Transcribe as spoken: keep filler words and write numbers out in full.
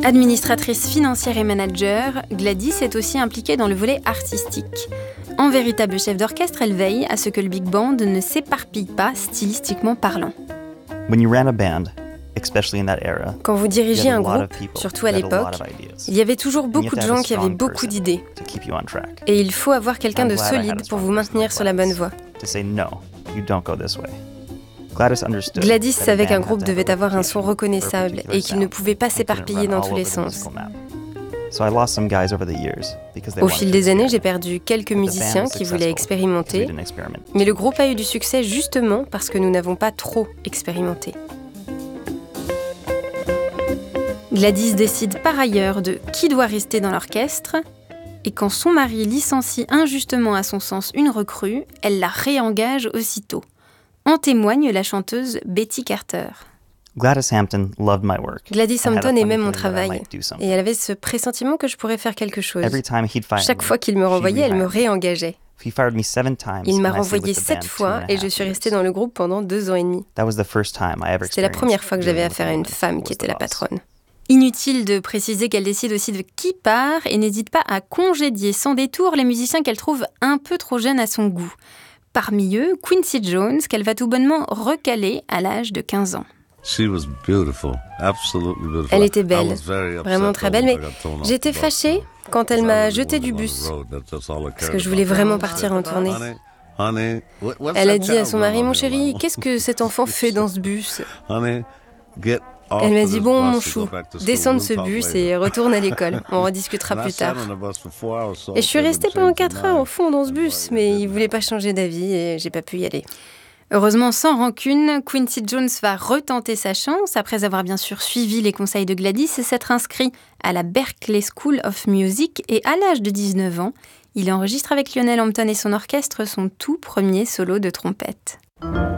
Administratrice financière et manager, Gladys est aussi impliquée dans le volet artistique. En véritable chef d'orchestre, elle veille à ce que le big band ne s'éparpille pas stylistiquement parlant. When you ran a band, especially in that era, Quand vous dirigiez you had un a lot groupe, of people surtout à who had a lot l'époque, of ideas. il y avait toujours And you beaucoup had de to have gens a qui avaient strong beaucoup person d'idées. to keep you on track. Et il faut avoir quelqu'un I'm de glad I had a solide pour strong vous person maintenir like sur la bonne Gladys voie. To say no, you don't go this way. Gladys understood Gladys that a savait qu'un band groupe had to have devait a avoir un reputation son for a reconnaissable particular et qu'il ne sound pouvait pas and couldn't s'éparpiller run dans all tous les over the sens. musical map. So I lost some guys over the years because they Au wanted fil to des années, experiment. j'ai perdu quelques But the band musiciens was qui voulaient successful because we expérimenter, didn't experiment. mais le groupe a eu du succès justement parce que nous n'avons pas trop expérimenté. Gladys décide par ailleurs de qui doit rester dans l'orchestre, et quand son mari licencie injustement à son sens une recrue, elle la réengage aussitôt. En témoigne la chanteuse Betty Carter. Gladys Hampton loved my work. Gladys and had a Hampton funny aimait mon feeling that I travail, might do something. et elle avait ce pressentiment que je pourrais faire quelque chose. Every time he'd fire Chaque me, fois qu'il me she'd renvoyait, elle me rehire me. réengageait. He fired me seven times, Il m'a and I stayed renvoyé with the sept band two fois and a et je half suis restée years. dans le groupe pendant deux ans et demi. That was the first time I ever C'était la première fois que j'avais experienced affaire à une dealing with a femme woman qui who était was la the boss. patronne. Inutile de préciser qu'elle décide aussi de qui part et n'hésite pas à congédier sans détour les musiciens qu'elle trouve un peu trop jeunes à son goût. Parmi eux, Quincy Jones, qu'elle va tout bonnement recaler à l'âge de quinze ans. She was beautiful, absolutely beautiful. Elle était I belle, was very upset vraiment très belle, when mais I got thrown off j'étais the bus. fâchée quand elle m'a jeté du bus, parce que je voulais vraiment partir en tournée. Honey, honey, what- what's Elle a that dit à child son mari, doing mon on chéri, the qu'est-ce que cet enfant fait dans ce bus ? Honey, get off Elle m'a of dit, this bon, bus mon and chou, go back to school. descends de We'll ce talk bus later. et retourne à l'école. On rediscutera And I plus sat tard. on the bus for four hours, so Et je suis they restée would pendant change quatre their heures au mind. fond dans ce bus, mais il voulait pas changer d'avis et j'ai pas pu y aller. Heureusement, sans rancune, Quincy Jones va retenter sa chance après avoir bien sûr suivi les conseils de Gladys et s'être inscrit à la Berklee School of Music. Et à l'âge de dix-neuf ans, il enregistre avec Lionel Hampton et son orchestre son tout premier solo de trompette.